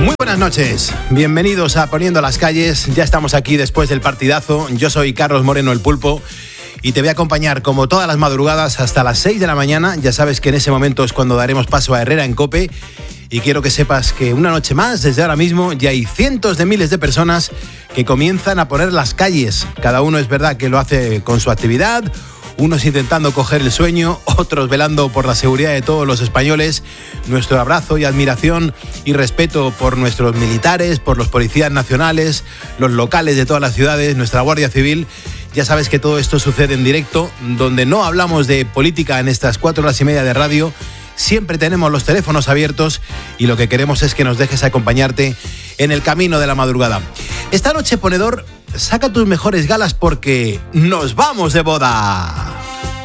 Muy buenas noches, bienvenidos a Poniendo las Calles. Ya estamos aquí después del partidazo. Yo soy Carlos Moreno, el Pulpo, y te voy a acompañar como todas las madrugadas hasta las 6 de la mañana. Ya sabes que en ese momento es cuando daremos paso a Herrera en COPE. Y quiero que sepas que una noche más, desde ahora mismo, ya hay cientos de miles de personas que comienzan a poner las calles. Cada uno es verdad que lo hace con su actividad, unos intentando coger el sueño, otros velando por la seguridad de todos los españoles. Nuestro abrazo y admiración y respeto por nuestros militares, por los policías nacionales, los locales de todas las ciudades, nuestra Guardia Civil. Ya sabes que todo esto sucede en directo, donde no hablamos de política en estas 4 horas y media de radio. Siempre tenemos los teléfonos abiertos y lo que queremos es que nos dejes acompañarte en el camino de la madrugada. Esta noche, ponedor, saca tus mejores galas porque nos vamos de boda.